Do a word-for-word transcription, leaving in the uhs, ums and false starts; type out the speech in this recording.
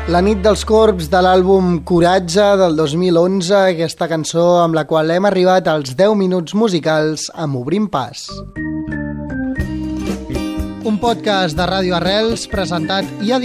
La nit dels corbs de l'àlbum Coratge del dos mil onze, aquesta cançó amb la qual hem arribat als deu minuts musicals amb Obrim Pas. Un podcast de Ràdio Arrels presentat i editat